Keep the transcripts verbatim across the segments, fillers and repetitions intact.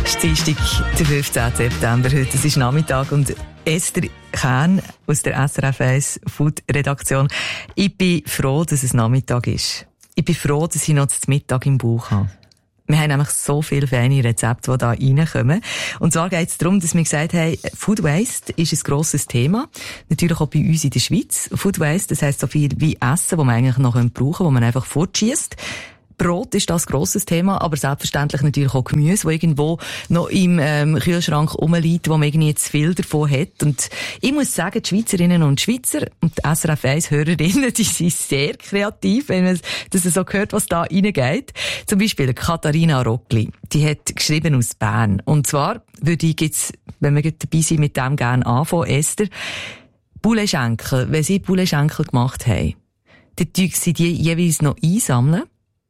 Es ist Dienstag, der fünfzehnten September. Heute es ist Nachmittag und Esther Kern aus der S R F eins Food-Redaktion. Ich bin froh, dass es Nachmittag ist. Ich bin froh, dass ich noch zum Mittag im Bauch habe. Wir haben nämlich so viele feine Rezepte, die da reinkommen. Und zwar geht es darum, dass wir gesagt haben, Food Waste ist ein grosses Thema. Natürlich auch bei uns in der Schweiz. Food Waste, das heisst so viel wie Essen, das man eigentlich noch brauchen könnte, das man einfach fortschießt. Brot ist das grosses Thema, aber selbstverständlich natürlich auch Gemüse, das irgendwo noch im ähm, Kühlschrank rumliegt, wo man irgendwie zu viel davon hat. Und ich muss sagen, die Schweizerinnen und Schweizer und die S R F eins-Hörerinnen, die sind sehr kreativ, wenn man das so hört, was da reingeht. Zum Beispiel Katharina Rockli, die hat geschrieben aus Bern. Und zwar würde ich jetzt, wenn wir dabei sind, mit dem gerne anfangen, Esther, Pouletschenkel, wenn sie Pouletschenkel gemacht haben, dann tun sie die jeweils noch einsammeln.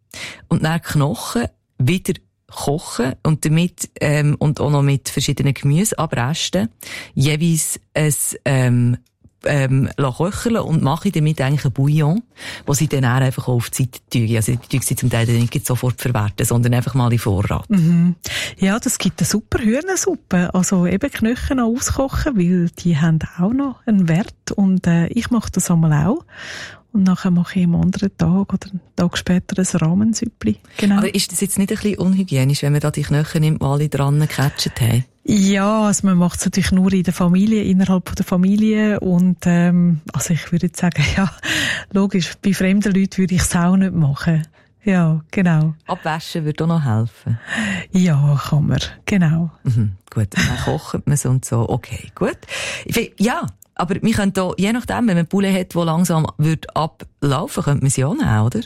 Und dann Knochen wieder kochen und damit, ähm, und auch noch mit verschiedenen Gemüseabresten jeweils ein, ähm, ähm, köcheln und mache damit eigentlich ein Bouillon, wo sie dann auch einfach auf die Seite tun. Also, die tun sie zum Teil nicht sofort verwerten, sondern einfach mal in Vorrat. Mhm. Ja, das gibt eine super Hühnersuppe. Also eben Knochen noch auskochen, weil die haben auch noch einen Wert. Und, äh, ich mache das einmal auch. Und nachher mache ich am anderen Tag oder einen Tag später ein Rahmensüppli. Genau. Aber ist das jetzt nicht ein bisschen unhygienisch, wenn man da die Knochen nimmt, die alle dran gecatcht haben? Ja, also man macht es natürlich nur in der Familie, innerhalb der Familie. Und ähm, also ich würde jetzt sagen, ja, logisch, bei fremden Leuten würde ich es auch nicht machen. Ja, genau. Abwaschen würde auch noch helfen? Ja, kann man, genau. Mhm, gut, dann kocht man es und so. Okay, gut. Ich find, ja. Aber wir können da, je nachdem, wenn man Poulet hat, die langsam wird ablaufen, könnte man sie auch nehmen, oder?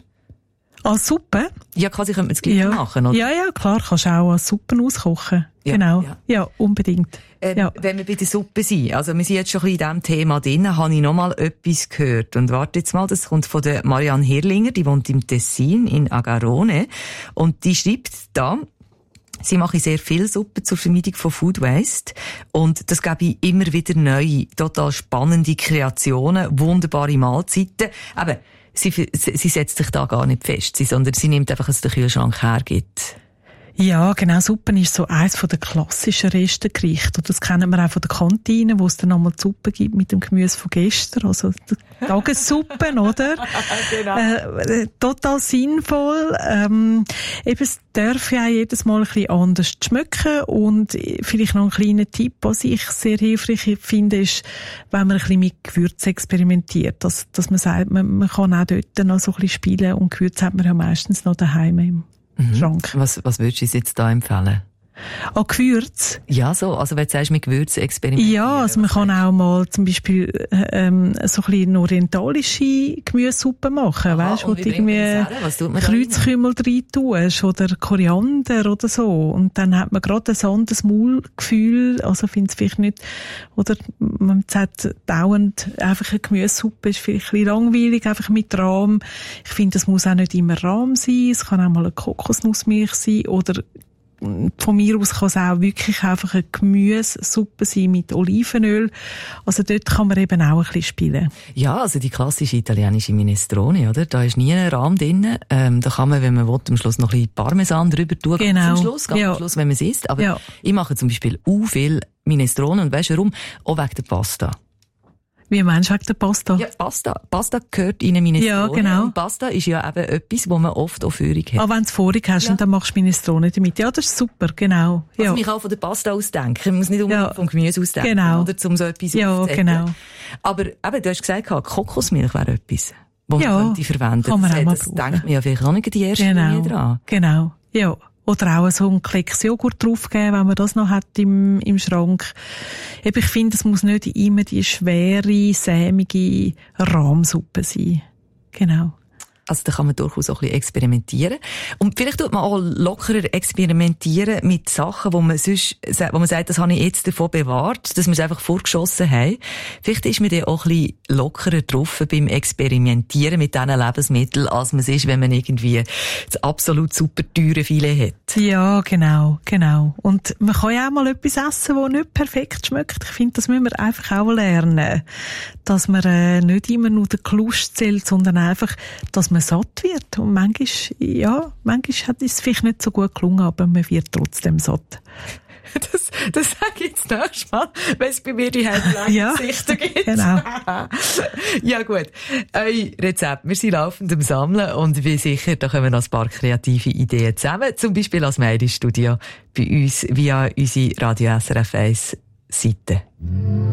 Als Suppe? Ja, quasi könnte man es gleich ja. machen, oder? Ja, ja, klar, kannst du auch als Suppen auskochen. Ja, genau. Ja, ja unbedingt. Ähm, ja. Wenn wir bei der Suppe sind, also wir sind jetzt schon ein bisschen in diesem Thema drin, habe ich noch mal etwas gehört. Und warte jetzt mal, das kommt von der Marianne Hirlinger, die wohnt im Tessin, in Agarone. Und die schreibt da, sie mache sehr viel Suppe zur Vermeidung von Food Waste. Und das gebe ich immer wieder neue, total spannende Kreationen, wunderbare Mahlzeiten. Aber sie, sie setzt sich da gar nicht fest, sondern sie nimmt einfach, was der Kühlschrank hergibt. Ja, genau. Suppen ist so eins von der klassischen Restengerichte. Das kennen wir auch von der Kantine, wo es dann nochmal die Suppe gibt mit dem Gemüse von gestern. Also die Tagessuppen, oder? Genau. Äh, total sinnvoll. Ähm, eben, es darf ja jedes Mal ein bisschen anders schmecken. Und vielleicht noch ein kleiner Tipp, was ich sehr hilfreich finde, ist, wenn man ein bisschen mit Gewürzen experimentiert. Dass, dass man sagt, man, man kann auch dort noch so ein bisschen spielen. Und Gewürze hat man ja meistens noch daheim im Mhm. Schrank. Was, was würdest du uns jetzt da empfehlen? An Gewürz? Ja, so. Also, wenn du sagst, mit Gewürzen experimentieren. Ja, also man kann auch mal zum Beispiel, ähm, so ein bisschen orientalische Gemüsesuppe machen, Aha, weißt, wo du irgendwie Kreuzkümmel rein tust oder Koriander oder so. Und dann hat man gerade ein anderes Maulgefühl, also finde es vielleicht nicht, oder man sagt dauernd einfach eine Gemüsesuppe ist vielleicht ein bisschen langweilig, einfach mit Rahm. Ich finde, es muss auch nicht immer Rahm sein, es kann auch mal eine Kokosnussmilch sein oder von mir aus kann es auch wirklich einfach eine Gemüsesuppe sein mit Olivenöl. Also dort kann man eben auch ein bisschen spielen. Ja, also die klassische italienische Minestrone, oder? Da ist nie ein Rahm drin. Ähm, da kann man, wenn man will, am Schluss noch ein bisschen Parmesan drüber tun. Genau. Am Schluss, ganz ja. am Schluss, wenn man es isst. Aber ja. ich mache zum Beispiel u viel Minestrone. Und weißt du warum? Auch wegen der Pasta. Wie meinst du wegen der Pasta? Ja, Pasta. Pasta gehört in eine Minestrone. Ja, genau. Und Pasta ist ja eben etwas, wo man oft auch Führung hat. Ah, wenn du es vorig hast, ja. Und dann machst du Minestrone damit. Ja, das ist super, genau. Ja. Also ich kann von der Pasta ausdenken. Ich muss nicht unbedingt ja. vom Gemüse ausdenken. Genau. Oder um so etwas ja, aufzudecken. Genau. Aber eben, du hast gesagt, Kokosmilch wäre etwas, wo ja, man könnte verwenden. Kann man das auch mal das brauchen. denkt man ja vielleicht auch nicht die erste genau. Linie dran. Genau, ja. Oder auch so einen Klecks Joghurt draufgeben, wenn man das noch hat im, im Schrank. Eben, ich finde, es muss nicht immer die schwere, sämige Rahmsuppe sein. Genau. Also da kann man durchaus auch ein bisschen experimentieren. Und vielleicht tut man auch lockerer experimentieren mit Sachen, wo man sonst, wo man sagt, das habe ich jetzt davon bewahrt, dass wir es einfach vorgeschossen haben. Vielleicht ist man dann auch ein bisschen lockerer drauf beim Experimentieren mit diesen Lebensmitteln, als man es ist, wenn man irgendwie das absolut super teure Filet hat. Ja, genau, genau. Und man kann ja auch mal etwas essen, das nicht perfekt schmeckt. Ich finde, das müssen wir einfach auch lernen. Dass man äh, nicht immer nur den Klust zählt, sondern einfach, dass man satt wird. Und manchmal, ja, manchmal hat es vielleicht nicht so gut gelungen, aber man wird trotzdem satt. Das, das sage ich jetzt nächstes Mal, wenn es bei mir die Hände ja, Gesichter gibt. Genau. Ja gut, euer Rezept. Wir sind laufend am Sammeln und wie sicher, da kommen noch ein paar kreative Ideen zusammen. Zum Beispiel als Meidi-Studio bei uns via unsere Radio S R F eins Seite.